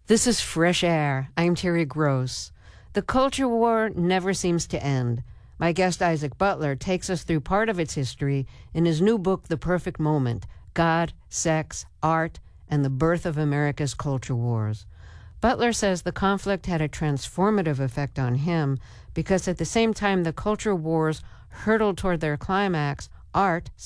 This is Fresh Air. I'm Terry Gross. The culture war never seems to end. My guest Isaac Butler takes us through part of its history in his new book, The Perfect Moment: God, Sex, Art, and the Birth of America's Culture Wars. Butler says the conflict had a transformative effect on him because at the same time the culture wars hurtled toward their climax, art,